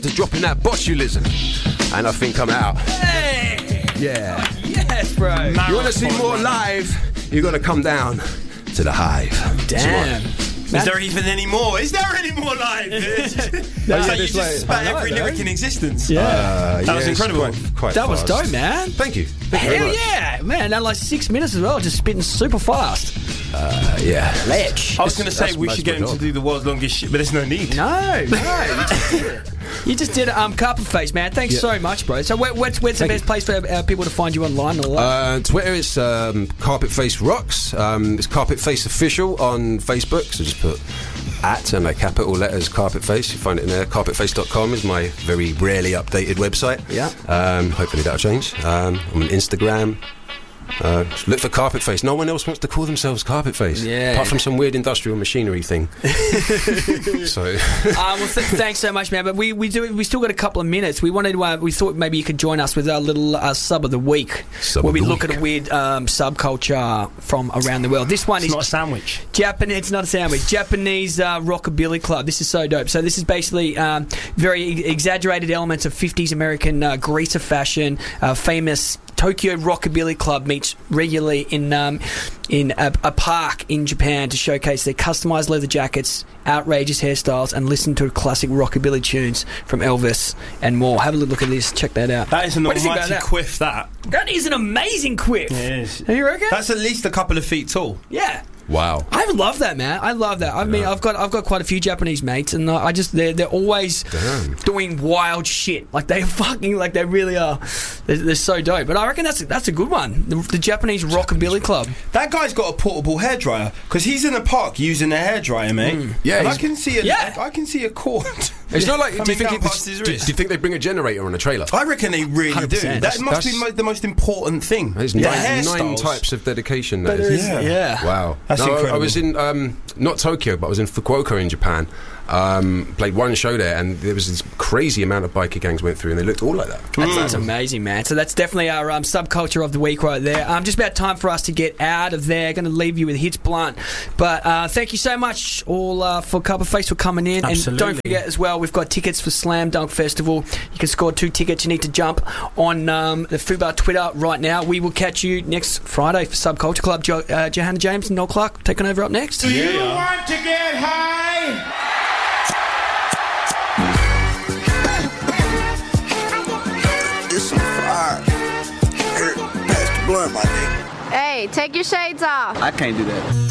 to dropping that botulism, and I think I'm out. Hey! Yeah. Yes, bro. You want to see more live? You got to come down to the Hive. Damn. Is there even any more? Is there any more live? It's like you just spat every lyric in existence. Yeah. That was incredible. Quite That was fast. dope, man. Thank you. Thank you Hell very much. yeah, man! That like 6 minutes as well, just spitting super fast. Yeah. Ledge. I was going to say That's we should get him my to dog. do the world's longest shit, but there's no need. No, you just did it. Carpet Face, man. Thanks so much, bro. So where's the best place for people to find you online and all that? Twitter is Carpet Face Rocks. It's Carpet Face Official on Facebook. So just put @ and like capital letters Carpet Face. You find it in there. Carpetface.com is my very rarely updated website. Yeah. Hopefully that'll change. I'm on Instagram. Just look for Carpet Face. No one else wants to call themselves Carpet Face. Yeah. Apart from some weird industrial machinery thing. So. Thanks so much, man. But we still got a couple of minutes. We wanted we thought maybe you could join us with our little sub of the week, where we look at a weird subculture from around the world. This one is not a sandwich. Japanese. It's not a sandwich. Japanese rockabilly club. This is so dope. So this is basically very exaggerated elements of 50s American greaser fashion. Famous Tokyo Rockabilly Club meets regularly in a park in Japan to showcase their customized leather jackets, outrageous hairstyles, and listen to classic rockabilly tunes from Elvis and more. Have a little look at this. Check that out. That is an What do you think about almighty that? quiff, that. That is an amazing quiff. It is. Don't you reckon? That's at least a couple of feet tall. Yeah. Wow. I love that, man. I love that. I mean, I've got quite a few Japanese mates, and I just they're always doing wild shit. Like they really are. They're so dope. But I reckon that's a good one. The Japanese Rockabilly Club. That guy's got a portable hairdryer because he's in a park using a hairdryer, mate. Yeah, and I he's- can see a cord. It's not like. Do you Coming down past think? his Do wrist. you think they bring a generator on a trailer? I reckon they really 100%. do. That must be the most important thing. There's The nine hairstyles. types of dedication. That There is. is, yeah. Wow. That's I incredible. was in not Tokyo, but I was in Fukuoka in Japan. Played one show there, and there was this crazy amount of biker gangs went through, and they looked all like that. That's amazing, man. So that's definitely our subculture of the week right there. Just about time for us to get out of there. Going to leave you with Hits Blunt. But thank you so much all for Carpet Face for coming in. Absolutely. And don't forget as well, we've got tickets for Slam Dunk Festival. You can score 2 tickets. You need to jump on the Fubar Twitter right now. We will catch you next Friday for Subculture Club. Johanna James and Noel Clark taking over up next. Do you want to get high? It's some fire. Here, pass the blunt, my nigga. Hey, take your shades off. I can't do that.